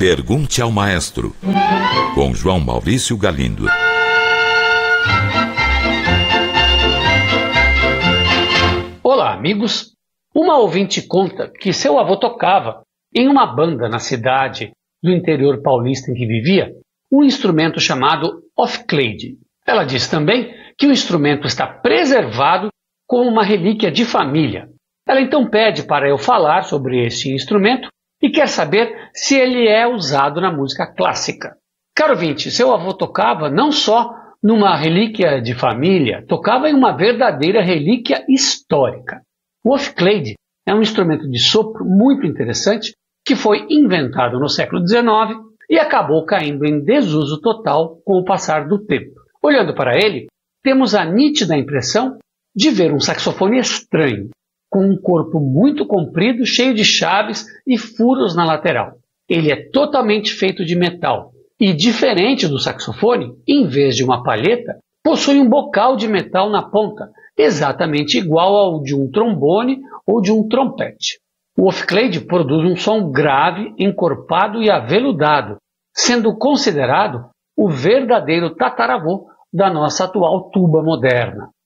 Pergunte ao Maestro, com João Maurício Galindo. Olá, amigos. Uma ouvinte conta que seu avô tocava em uma banda na cidade do interior paulista em que vivia um instrumento chamado ophicleide. Ela diz também que o instrumento está preservado como uma relíquia de família. Ela então pede para eu falar sobre este instrumento e quer saber se ele é usado na música clássica. Caro ouvinte, seu avô tocava não só numa relíquia de família, tocava em uma verdadeira relíquia histórica. O ophicleide é um instrumento de sopro muito interessante que foi inventado no século XIX e acabou caindo em desuso total com o passar do tempo. Olhando para ele, temos a nítida impressão de ver um saxofone estranho, com um corpo muito comprido, cheio de chaves e furos na lateral. Ele é totalmente feito de metal e, diferente do saxofone, em vez de uma palheta, possui um bocal de metal na ponta, exatamente igual ao de um trombone ou de um trompete. O ophicleide produz um som grave, encorpado e aveludado, sendo considerado o verdadeiro tataravô da nossa atual tuba moderna.